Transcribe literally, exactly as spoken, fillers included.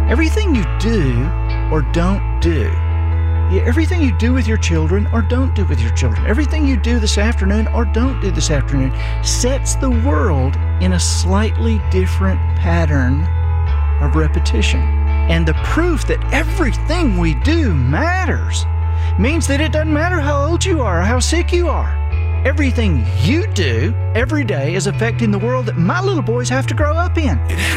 Everything you do or don't do, yeah, everything you do with your children or don't do with your children, everything you do this afternoon or don't do this afternoon sets the world in a slightly different pattern of repetition. And the proof that everything we do matters means that it doesn't matter how old you are or how sick you are. Everything you do every day is affecting the world that my little boys have to grow up in.